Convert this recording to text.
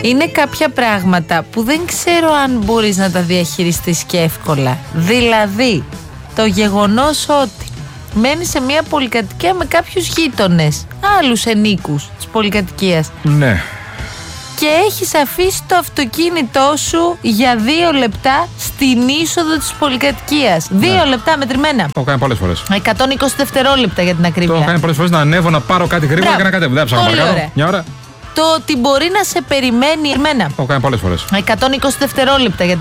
Είναι κάποια πράγματα που δεν ξέρω αν μπορείς να τα διαχειριστείς και εύκολα. Δηλαδή, το γεγονός ότι μένεις σε μια πολυκατοικία με κάποιους γείτονες, άλλους ενίκους της πολυκατοικίας. Ναι. Και έχεις αφήσει το αυτοκίνητό σου για 2 λεπτά στην είσοδο της πολυκατοικίας. 2 λεπτά μετρημένα. Το έχω κάνει πολλές φορές. 120 δευτερόλεπτα για την ακρίβεια. Το έχω κάνει πολλές φορές να ανέβω, να πάρω κάτι γρήγορα και να κατέβω. Δεν ψάχνω παρακάτω. Μια ώρα. Το ότι μπορεί να σε περιμένει εμένα. Το έχω κάνει πολλές φορές. 120 δευτερόλεπτα για